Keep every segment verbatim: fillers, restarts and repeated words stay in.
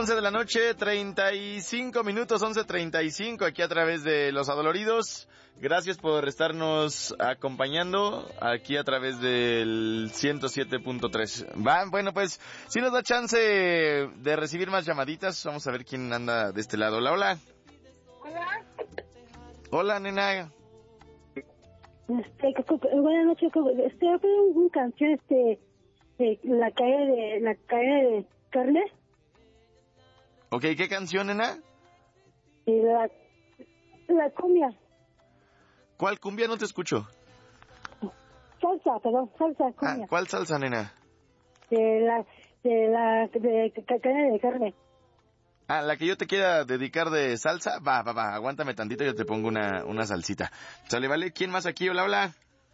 once de la noche, treinta y cinco minutos, once treinta y cinco, aquí a través de Los Adoloridos. Gracias por estarnos acompañando aquí a través del ciento siete punto tres. Va, bueno, pues, si nos da chance de recibir más llamaditas, vamos a ver quién anda de este lado. Hola, hola. Hola. Hola, nena. Este, buenas noches. Este, una canción, este, de la calle de, la calle de carne. Ok, ¿qué canción, nena? Y la, la cumbia. ¿Cuál cumbia? No te escucho. Salsa, perdón, salsa, cumbia. Ah, ¿cuál salsa, nena? De la, de la, de, de calle de carne. Ah, la que yo te quiera dedicar de salsa, va, va, va, aguántame tantito y yo te pongo una, una salsita. Sale, vale, ¿quién más aquí? Hola, hola.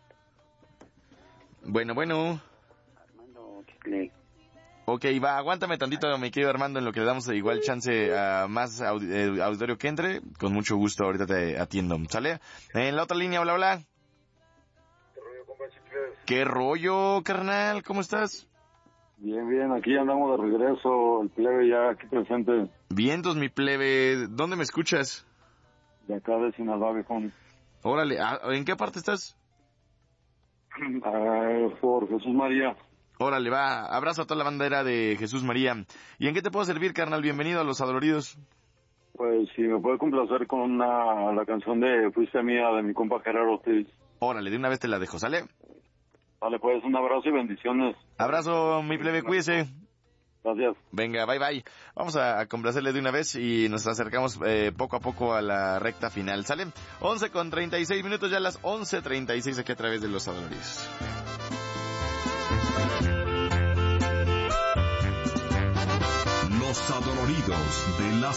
Bueno, bueno. Armando Chicle. Ok, va, aguántame tantito, mi querido Armando, en lo que le damos igual chance a más audi- eh, auditorio que entre. Con mucho gusto, ahorita te atiendo, ¿sale? En la otra línea, hola, hola. ¿Qué rollo, compa Chicles? ¿Qué rollo, carnal? ¿Cómo estás? Bien, bien, aquí andamos de regreso, el plebe ya aquí presente, Vientos, mi plebe. ¿Dónde me escuchas? de acá de Sinaloa, viejón. Órale, ah, ¿en qué parte estás? Ah, por Jesús María. Órale, va. Abrazo a toda la bandera de Jesús María. ¿Y en qué te puedo servir, carnal? Bienvenido a Los Adoloridos. Pues si me puede complacer con una, la canción de Fuiste Mía de mi compa Gerardo Ortiz. Órale, de una vez te la dejo, ¿sale? Vale, pues un abrazo y bendiciones. Abrazo, mi plebe, cuídese. Gracias. Venga, bye bye. Vamos a, a complacerle de una vez y nos acercamos eh, poco a poco a la recta final, ¿sale? once con treinta y seis minutos, ya a las once treinta y seis aquí a través de Los Adoloridos. Los Adoloridos de la